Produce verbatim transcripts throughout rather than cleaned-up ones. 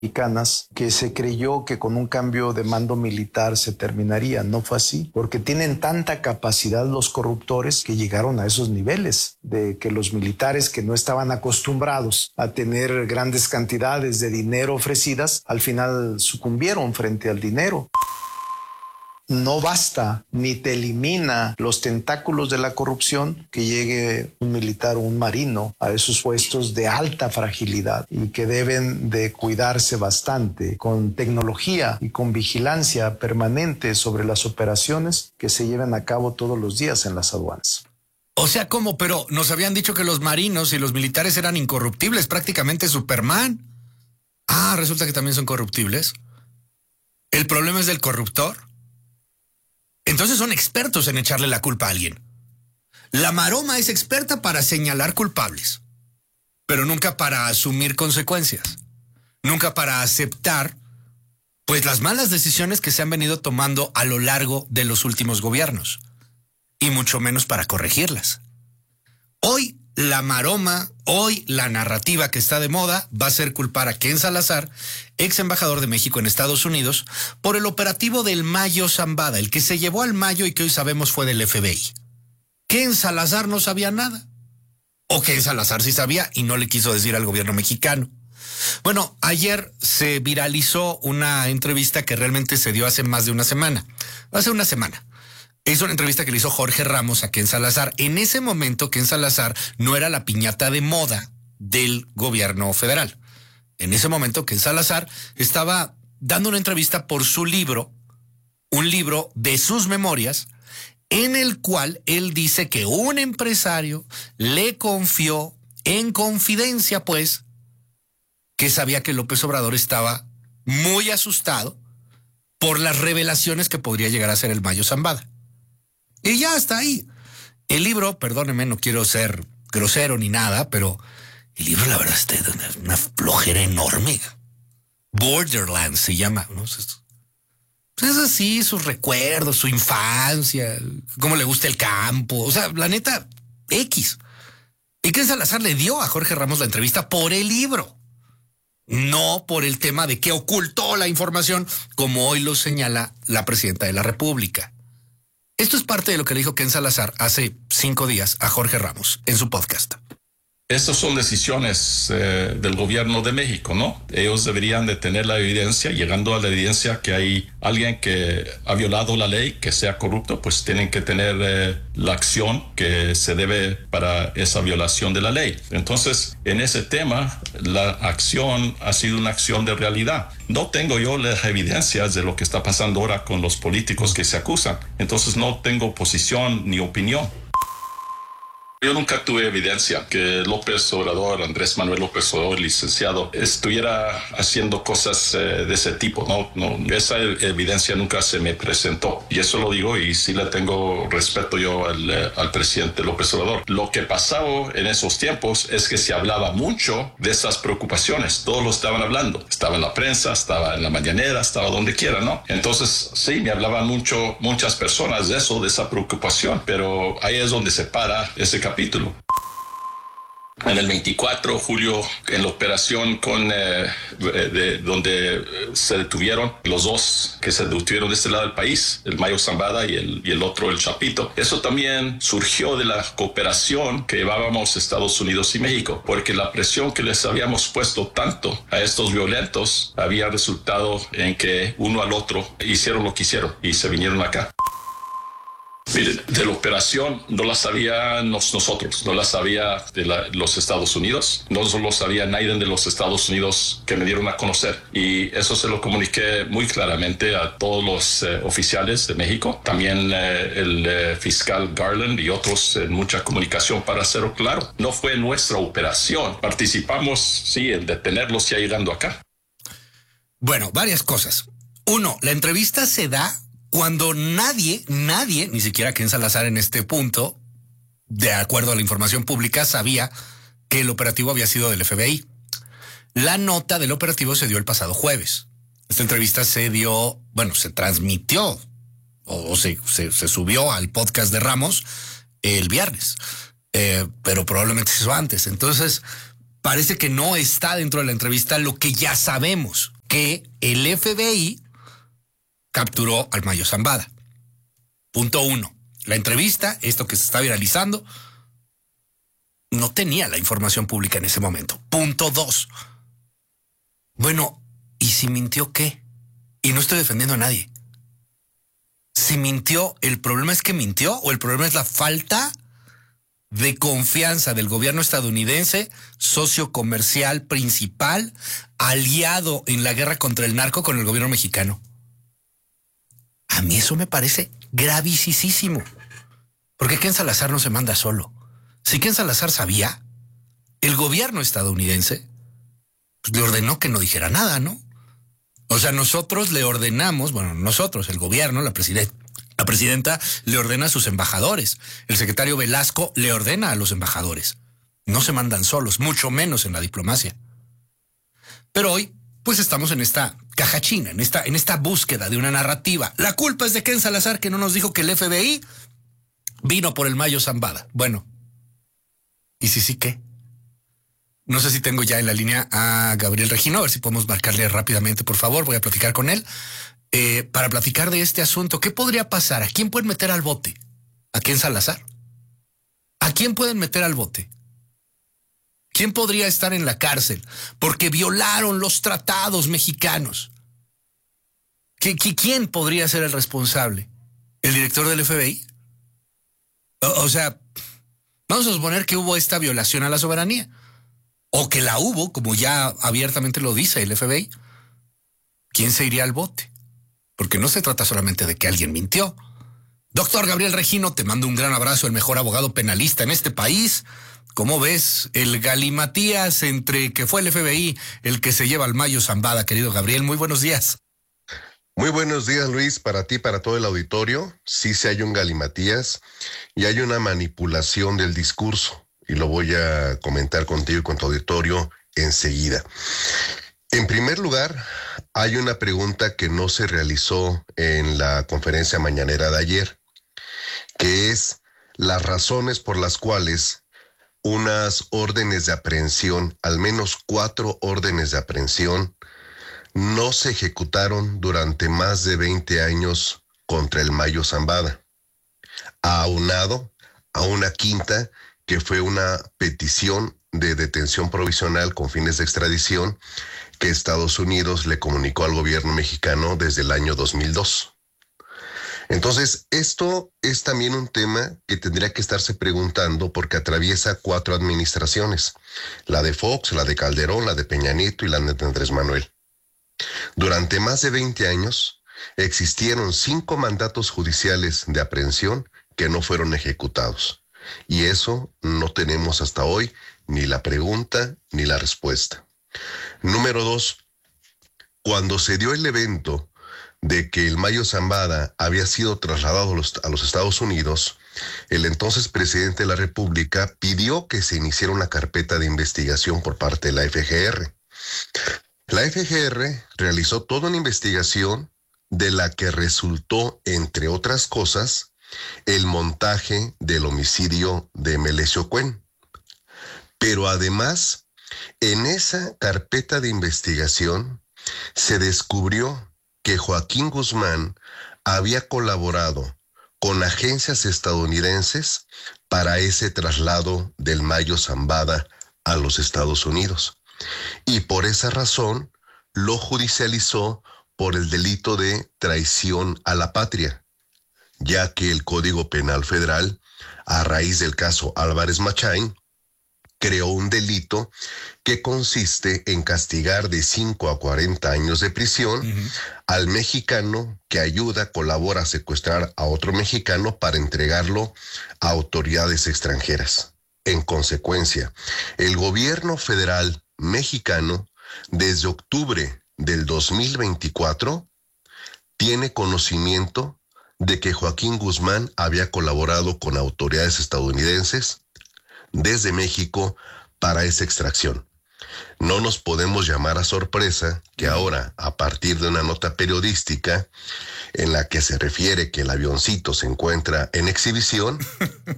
mexicanas, que se creyó que con un cambio de mando militar se terminaría. No fue así, porque tienen tanta capacidad los corruptores que llegaron a esos niveles, de que los militares que no estaban acostumbrados a tener grandes cantidades de dinero ofrecidas, al final sucumbieron frente al dinero. No basta ni te elimina los tentáculos de la corrupción que llegue un militar o un marino a esos puestos de alta fragilidad y que deben de cuidarse bastante con tecnología y con vigilancia permanente sobre las operaciones que se llevan a cabo todos los días en las aduanas. O sea, ¿cómo? Pero nos habían dicho que los marinos y los militares eran incorruptibles, prácticamente Superman. Ah, resulta que también son corruptibles. ¿El problema es del corruptor? Entonces son expertos en echarle la culpa a alguien. La maroma es experta para señalar culpables, pero nunca para asumir consecuencias, nunca para aceptar, pues, las malas decisiones que se han venido tomando a lo largo de los últimos gobiernos, y mucho menos para corregirlas. Hoy la maroma, hoy la narrativa que está de moda va a ser culpar a Ken Salazar, ex embajador de México en Estados Unidos, por el operativo del Mayo Zambada, el que se llevó al Mayo y que hoy sabemos fue del F B I. Ken Salazar no sabía nada. O Ken Salazar sí sabía y no le quiso decir al gobierno mexicano. Bueno, ayer se viralizó una entrevista que realmente se dio hace más de una semana. Hace una semana. Es una entrevista que le hizo Jorge Ramos a Ken Salazar. En ese momento, Ken Salazar no era la piñata de moda del gobierno federal. En ese momento, Ken Salazar estaba dando una entrevista por su libro, un libro de sus memorias, en el cual él dice que un empresario le confió en confidencia, pues, que sabía que López Obrador estaba muy asustado por las revelaciones que podría llegar a ser el Mayo Zambada. Y ya está ahí. El libro, perdónenme, no quiero ser grosero ni nada, pero el libro, la verdad, está de una, una flojera enorme. Borderlands se llama, ¿no? Es, es así, sus recuerdos, su infancia, cómo le gusta el campo. O sea, la neta, X. Y Ken Salazar le dio a Jorge Ramos la entrevista por el libro, no por el tema de que ocultó la información, como hoy lo señala la presidenta de la República. Esto es parte de lo que le dijo Ken Salazar hace cinco días a Jorge Ramos en su podcast. Estas son decisiones eh, del gobierno de México, ¿no? Ellos deberían de tener la evidencia, llegando a la evidencia que hay alguien que ha violado la ley, que sea corrupto, pues tienen que tener eh, la acción que se debe para esa violación de la ley. Entonces, en ese tema, la acción ha sido una acción de realidad. No tengo yo las evidencias de lo que está pasando ahora con los políticos que se acusan. Entonces, no tengo posición ni opinión. Yo nunca tuve evidencia que López Obrador, Andrés Manuel López Obrador, licenciado, estuviera haciendo cosas eh, de ese tipo. No, no, esa evidencia nunca se me presentó. Y eso lo digo y sí le tengo respeto yo al, eh, al presidente López Obrador. Lo que pasaba en esos tiempos es que se hablaba mucho de esas preocupaciones. Todos lo estaban hablando. Estaba en la prensa, estaba en la mañanera, estaba donde quiera, ¿no? Entonces, sí, me hablaban mucho, muchas personas de eso, de esa preocupación. Pero ahí es donde se para ese capítulo. capítulo. En el veinticuatro, Julio, en la operación con eh, de, donde se detuvieron los dos que se detuvieron de este lado del país, el Mayo Zambada y el, y el otro, el Chapito. Eso también surgió de la cooperación que llevábamos Estados Unidos y México, porque la presión que les habíamos puesto tanto a estos violentos había resultado en que uno al otro hicieron lo que hicieron y se vinieron acá. Mire, de la operación no la sabíamos nosotros, no la sabía de la, los Estados Unidos, no lo sabía nadie de los Estados Unidos que me dieron a conocer. Y eso se lo comuniqué muy claramente a todos los eh, oficiales de México, también eh, el eh, fiscal Garland y otros en mucha comunicación para hacerlo claro. No fue nuestra operación, participamos, sí, en detenerlos ya llegando acá. Bueno, varias cosas. Uno, la entrevista se da cuando nadie, nadie, ni siquiera Ken Salazar en este punto, de acuerdo a la información pública, sabía que el operativo había sido del F B I. La nota del operativo se dio el pasado jueves. Esta entrevista se dio, bueno, se transmitió o se, se, se subió al podcast de Ramos el viernes, eh, pero probablemente se hizo antes. Entonces, parece que no está dentro de la entrevista lo que ya sabemos, que el F B I capturó al Mayo Zambada. Punto uno. La entrevista, esto que se está viralizando, no tenía la información pública en ese momento. Punto dos. Bueno, ¿y si mintió qué? Y no estoy defendiendo a nadie. Si mintió, ¿el problema es que mintió o el problema es la falta de confianza del gobierno estadounidense, socio comercial principal, aliado en la guerra contra el narco con el gobierno mexicano? A mí eso me parece gravísimo. Porque Ken Salazar no se manda solo. Si Ken Salazar sabía, el gobierno estadounidense pues, le ordenó que no dijera nada, ¿no? O sea, nosotros le ordenamos, bueno, nosotros, el gobierno, la presidenta, la presidenta le ordena a sus embajadores. El secretario Velasco le ordena a los embajadores. No se mandan solos, mucho menos en la diplomacia. Pero hoy, pues estamos en esta caja china, en esta, en esta búsqueda de una narrativa. La culpa es de Ken Salazar, que no nos dijo que el F B I vino por el Mayo Zambada. Bueno, ¿y si sí qué? No sé si tengo ya en la línea a Gabriel Regino, a ver si podemos marcarle rápidamente, por favor. Voy a platicar con él eh, para platicar de este asunto. ¿Qué podría pasar? ¿A quién pueden meter al bote? ¿A Ken Salazar? ¿A quién pueden meter al bote? ¿Quién podría estar en la cárcel porque violaron los tratados mexicanos? ¿Qui- qui- ¿Quién podría ser el responsable? ¿El director del F B I? O, o sea, vamos a suponer que hubo esta violación a la soberanía. O que la hubo, como ya abiertamente lo dice el F B I. ¿Quién se iría al bote? Porque no se trata solamente de que alguien mintió. Doctor Gabriel Regino, te mando un gran abrazo, el mejor abogado penalista en este país. ¿Cómo ves el galimatías entre que fue el F B I el que se lleva al Mayo Zambada, querido Gabriel? Muy buenos días. Muy buenos días, Luis, para ti, para todo el auditorio. Sí, sí hay un galimatías y hay una manipulación del discurso. Y lo voy a comentar contigo y con tu auditorio enseguida. En primer lugar, hay una pregunta que no se realizó en la conferencia mañanera de ayer, que es las razones por las cuales unas órdenes de aprehensión, al menos cuatro órdenes de aprehensión, no se ejecutaron durante más de veinte años contra el Mayo Zambada, aunado a una quinta que fue una petición de detención provisional con fines de extradición que Estados Unidos le comunicó al gobierno mexicano desde el año dos mil dos. Entonces, esto es también un tema que tendría que estarse preguntando porque atraviesa cuatro administraciones, la de Fox, la de Calderón, la de Peña Nieto y la de Andrés Manuel. Durante más de veinte años existieron cinco mandatos judiciales de aprehensión que no fueron ejecutados. Y eso no tenemos hasta hoy ni la pregunta ni la respuesta. Número dos, cuando se dio el evento de que el Mayo Zambada había sido trasladado a los, a los Estados Unidos, el entonces presidente de la República pidió que se iniciara una carpeta de investigación por parte de la F G R. La F G R realizó toda una investigación de la que resultó, entre otras cosas, el montaje del homicidio de Melesio Cuen. Pero además, en esa carpeta de investigación se descubrió que Joaquín Guzmán había colaborado con agencias estadounidenses para ese traslado del Mayo Zambada a los Estados Unidos. Y por esa razón lo judicializó por el delito de traición a la patria, ya que el Código Penal Federal, a raíz del caso Álvarez Machain, creó un delito que consiste en castigar de cinco a cuarenta años de prisión uh-huh. al mexicano que ayuda, colabora a secuestrar a otro mexicano para entregarlo a autoridades extranjeras. En consecuencia, el gobierno federal mexicano, desde octubre del dos mil veinticuatro, tiene conocimiento de que Joaquín Guzmán había colaborado con autoridades estadounidenses desde México para esa extracción. No nos podemos llamar a sorpresa que ahora, a partir de una nota periodística en la que se refiere que el avioncito se encuentra en exhibición,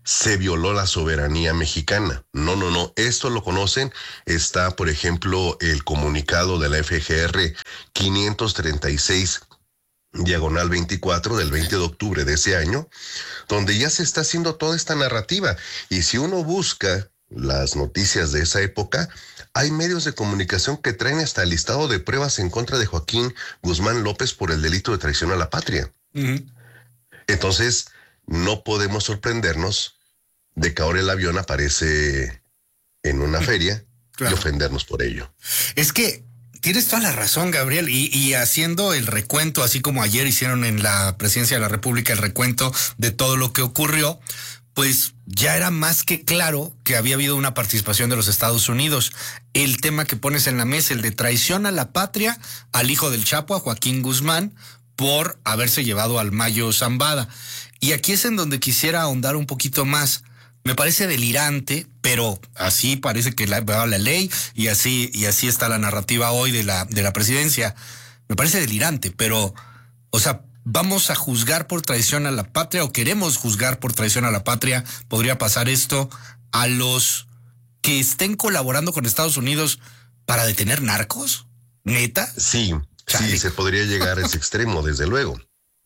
se violó la soberanía mexicana. No, no, no. Esto lo conocen. Está, por ejemplo, el comunicado de la F G R quinientos treinta y seis diagonal veinticuatro del veinte de octubre de ese año, donde ya se está haciendo toda esta narrativa. Y si uno busca las noticias de esa época, hay medios de comunicación que traen hasta el listado de pruebas en contra de Joaquín Guzmán López por el delito de traición a la patria. Uh-huh. Entonces, no podemos sorprendernos de que ahora el avión aparece en una feria claro. y ofendernos por ello. Es que tienes toda la razón, Gabriel, y, y haciendo el recuento, así como ayer hicieron en la Presidencia de la República el recuento de todo lo que ocurrió, pues ya era más que claro que había habido una participación de los Estados Unidos. El tema que pones en la mesa, el de traición a la patria, al hijo del Chapo, a Joaquín Guzmán, por haberse llevado al Mayo Zambada. Y aquí es en donde quisiera ahondar un poquito más. Me parece delirante, pero así parece que la, la ley y así, y así está la narrativa hoy de la, de la presidencia. Me parece delirante, pero, o sea, ¿vamos a juzgar por traición a la patria o queremos juzgar por traición a la patria? ¿Podría pasar esto a los que estén colaborando con Estados Unidos para detener narcos? ¿Neta? Sí, Chale. sí, se podría llegar a ese extremo, desde luego.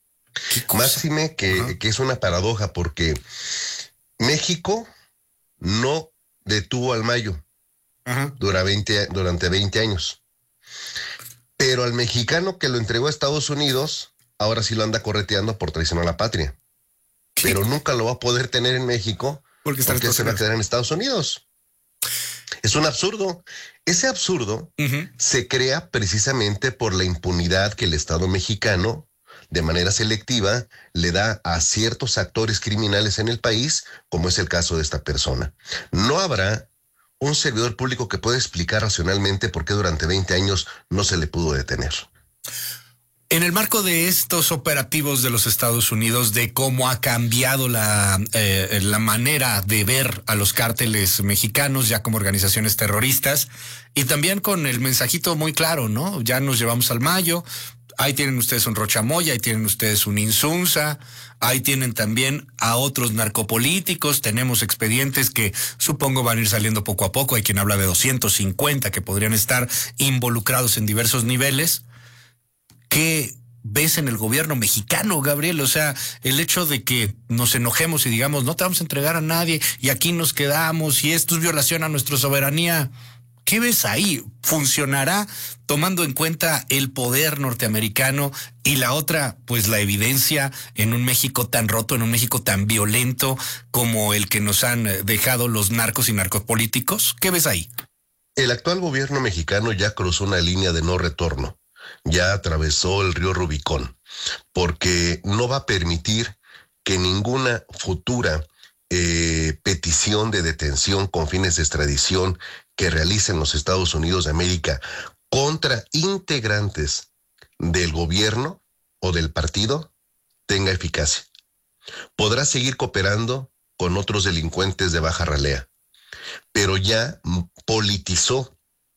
Máxime que, uh-huh. que es una paradoja porque México no detuvo al Mayo uh-huh. durante, veinte, durante veinte años. Pero al mexicano que lo entregó a Estados Unidos, ahora sí lo anda correteando por traición a la patria. ¿Qué? Pero nunca lo va a poder tener en México porque, porque se va a quedar en Estados Unidos. Es un absurdo. Ese absurdo uh-huh. se crea precisamente por la impunidad que el Estado mexicano de manera selectiva le da a ciertos actores criminales en el país, como es el caso de esta persona. No habrá un servidor público que pueda explicar racionalmente por qué durante veinte años no se le pudo detener. En el marco de estos operativos de los Estados Unidos, de cómo ha cambiado la, eh, la manera de ver a los cárteles mexicanos ya como organizaciones terroristas, y también con el mensajito muy claro, ¿no? Ya nos llevamos al Mayo. Ahí tienen ustedes un Rochamoya, ahí tienen ustedes un Insunza, ahí tienen también a otros narcopolíticos, tenemos expedientes que supongo van a ir saliendo poco a poco, hay quien habla de doscientos cincuenta que podrían estar involucrados en diversos niveles. ¿Qué ves en el gobierno mexicano, Gabriel? O sea, el hecho de que nos enojemos y digamos, no te vamos a entregar a nadie y aquí nos quedamos y esto es violación a nuestra soberanía. ¿Qué ves ahí? ¿Funcionará tomando en cuenta el poder norteamericano y la otra, pues la evidencia en un México tan roto, en un México tan violento como el que nos han dejado los narcos y narcopolíticos? ¿Qué ves ahí? El actual gobierno mexicano ya cruzó una línea de no retorno, ya atravesó el río Rubicón, porque no va a permitir que ninguna futura eh, petición de detención con fines de extradición que realicen los Estados Unidos de América contra integrantes del gobierno o del partido tenga eficacia. Podrá seguir cooperando con otros delincuentes de baja ralea, pero ya politizó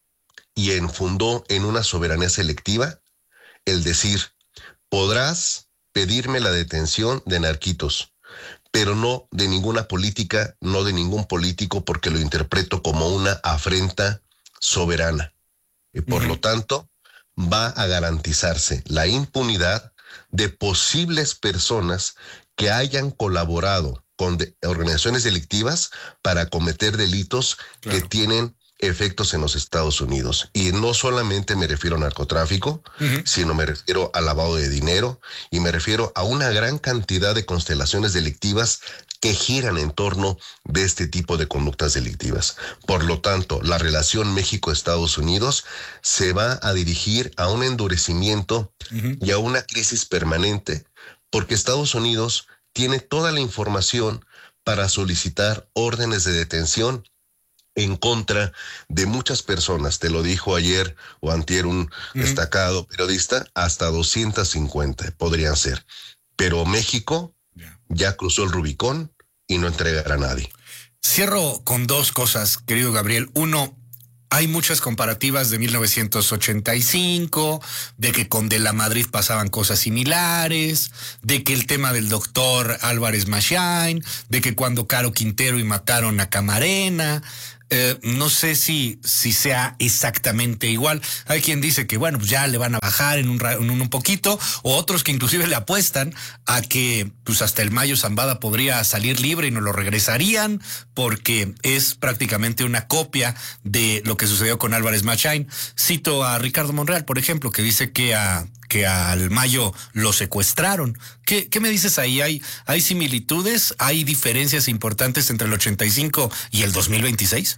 y enfundó en una soberanía selectiva el decir, podrás pedirme la detención de narquitos, pero no de ninguna política, no de ningún político, porque lo interpreto como una afrenta soberana. Y por uh-huh. lo tanto, va a garantizarse la impunidad de posibles personas que hayan colaborado con de- organizaciones delictivas para cometer delitos claro. que tienen efectos en los Estados Unidos. Y no solamente me refiero a narcotráfico, uh-huh. sino me refiero a lavado de dinero y me refiero a una gran cantidad de constelaciones delictivas que giran en torno de este tipo de conductas delictivas. Por lo tanto, la relación México-Estados Unidos se va a dirigir a un endurecimiento uh-huh. y a una crisis permanente, porque Estados Unidos tiene toda la información para solicitar órdenes de detención en contra de muchas personas. Te lo dijo ayer o antier un uh-huh. destacado periodista, hasta doscientas cincuenta podrían ser. Pero México yeah. ya cruzó el Rubicón y no entregará a nadie. Cierro con dos cosas, querido Gabriel. Uno, hay muchas comparativas de mil novecientos ochenta y cinco, de que con De la Madrid pasaban cosas similares, de que el tema del doctor Álvarez Machain, de que cuando Caro Quintero y mataron a Camarena. Eh, no sé si, si sea exactamente igual. Hay quien dice que, bueno, pues ya le van a bajar en un, en un poquito, o otros que inclusive le apuestan a que pues hasta el Mayo Zambada podría salir libre y nos lo regresarían, porque es prácticamente una copia de lo que sucedió con Álvarez Machain. Cito a Ricardo Monreal, por ejemplo, que dice que a que al Mayo lo secuestraron. ¿Qué, qué me dices ahí? ¿Hay, ¿Hay similitudes? ¿Hay diferencias importantes entre el ochenta y cinco y el dos mil veintiséis?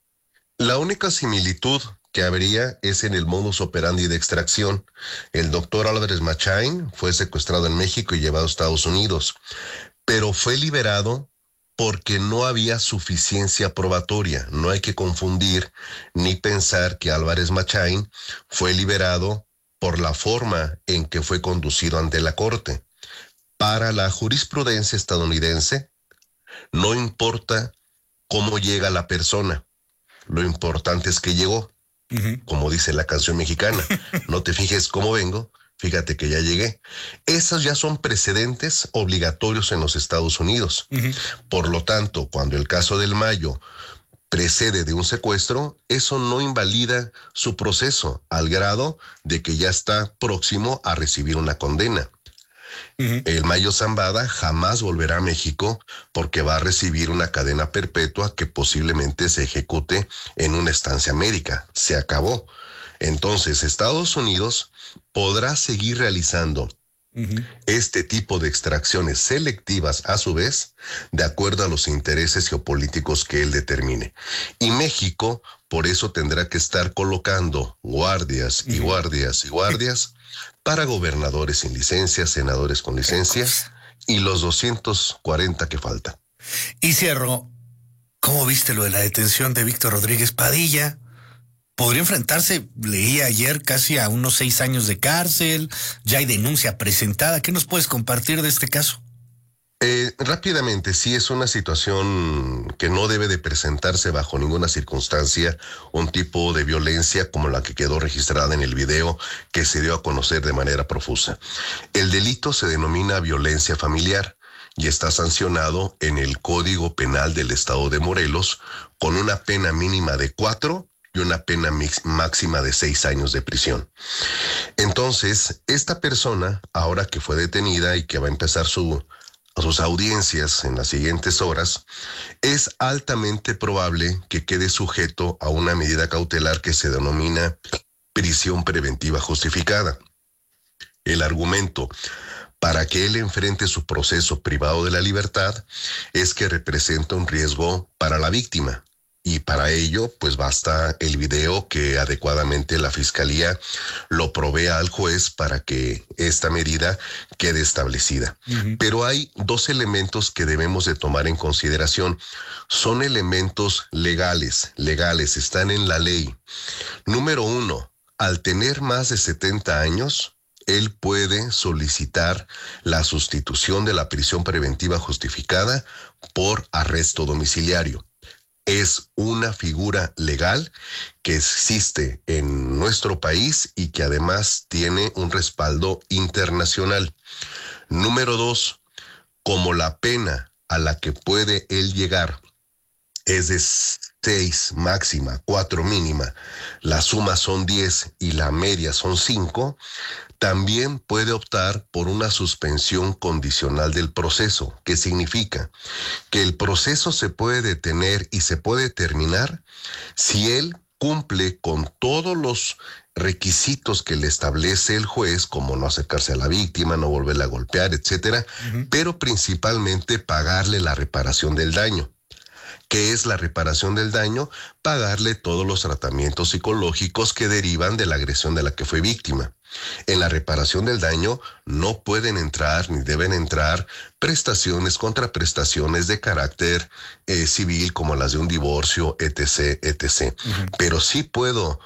La única similitud que habría es en el modus operandi de extracción. El doctor Álvarez Machain fue secuestrado en México y llevado a Estados Unidos, pero fue liberado porque no había suficiencia probatoria. No hay que confundir ni pensar que Álvarez Machain fue liberado por la forma en que fue conducido ante la corte. Para la jurisprudencia estadounidense, no importa cómo llega la persona, lo importante es que llegó. Uh-huh. Como dice la canción mexicana, no te fijes cómo vengo, fíjate que ya llegué. Esos ya son precedentes obligatorios en los Estados Unidos. Uh-huh. Por lo tanto, cuando el caso del Mayo precede de un secuestro, eso no invalida su proceso al grado de que ya está próximo a recibir una condena. Uh-huh. El Mayo Zambada jamás volverá a México porque va a recibir una cadena perpetua que posiblemente se ejecute en una estancia médica. Se acabó. Entonces, Estados Unidos podrá seguir realizando Uh-huh. este tipo de extracciones selectivas, a su vez, de acuerdo a los intereses geopolíticos que él determine. Y México, por eso, tendrá que estar colocando guardias y uh-huh. guardias y guardias para gobernadores sin licencia, senadores con licencia y los doscientos cuarenta que faltan. Y cierro, ¿cómo viste lo de la detención de Víctor Rodríguez Padilla? Podría enfrentarse, leí ayer, casi a unos seis años de cárcel. Ya hay denuncia presentada. ¿Qué nos puedes compartir de este caso? Eh, rápidamente, sí es una situación que no debe de presentarse bajo ninguna circunstancia, un tipo de violencia como la que quedó registrada en el video que se dio a conocer de manera profusa. El delito se denomina violencia familiar y está sancionado en el Código Penal del Estado de Morelos con una pena mínima de cuatro y una pena máxima de seis años de prisión. Entonces, esta persona, ahora que fue detenida y que va a empezar su, sus audiencias en las siguientes horas, es altamente probable que quede sujeto a una medida cautelar que se denomina prisión preventiva justificada. El argumento para que él enfrente su proceso privado de la libertad es que representa un riesgo para la víctima. Y para ello, pues basta el video que adecuadamente la Fiscalía lo provea al juez para que esta medida quede establecida. Uh-huh. Pero hay dos elementos que debemos de tomar en consideración. Son elementos legales, legales, están en la ley. Número uno, al tener más de setenta años, él puede solicitar la sustitución de la prisión preventiva justificada por arresto domiciliario. Es una figura legal que existe en nuestro país y que además tiene un respaldo internacional. Número dos, como la pena a la que puede él llegar es de seis máxima, cuatro mínima, la suma son diez y la media son cinco, también puede optar por una suspensión condicional del proceso. ¿Qué significa? Que el proceso se puede detener y se puede terminar si él cumple con todos los requisitos que le establece el juez, como no acercarse a la víctima, no volverla a golpear, etcétera, uh-huh. pero principalmente pagarle la reparación del daño. ¿Qué es la reparación del daño? Pagarle todos los tratamientos psicológicos que derivan de la agresión de la que fue víctima. En la reparación del daño no pueden entrar ni deben entrar prestaciones, contraprestaciones de carácter eh, civil como las de un divorcio, etcétera, etcétera. Uh-huh. Pero sí puedo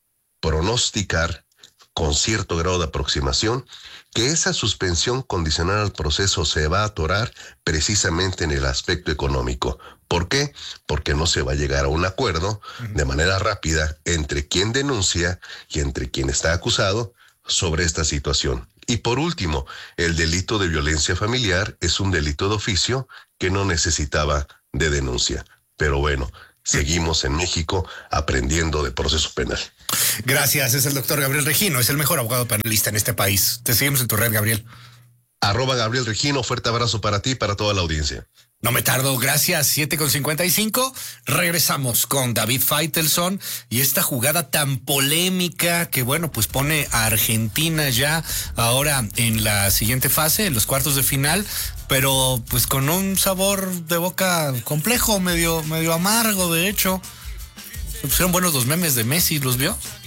pronosticar con cierto grado de aproximación que esa suspensión condicional al proceso se va a atorar precisamente en el aspecto económico. ¿Por qué? Porque no se va a llegar a un acuerdo de manera rápida entre quien denuncia y entre quien está acusado sobre esta situación. Y por último, el delito de violencia familiar es un delito de oficio que no necesitaba de denuncia. Pero bueno, seguimos en México aprendiendo de proceso penal. Gracias, es el doctor Gabriel Regino, es el mejor abogado penalista en este país. Te seguimos en tu red, Gabriel. Arroba Gabriel Regino, fuerte abrazo para ti y para toda la audiencia. No me tardo, gracias. siete con cincuenta y cinco. Regresamos con David Faitelson y esta jugada tan polémica que, bueno, pues pone a Argentina ya ahora en la siguiente fase, en los cuartos de final, pero pues con un sabor de boca complejo, medio, medio amargo, de hecho. Se pusieron buenos los memes de Messi, ¿los vio?